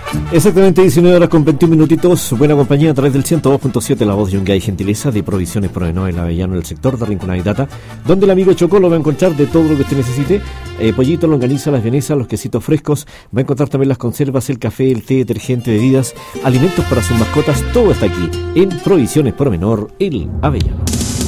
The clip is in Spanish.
Exactamente 19 horas con 21 minutitos. Buena compañía a través del 102.7, la voz Yungay Gentileza de Provisiones Provenor en Avellano, en el sector de Rinconada y Tata, donde el amigo Chocó lo va a encontrar de todo lo que usted necesite. Pollito, longaniza, las vienesas, los quesitos frescos. Va a encontrar también las conservas, el café, el té, detergente, bebidas, alimentos para sus mascotas. Todo está aquí en Provisiones Provenor, el Avellano.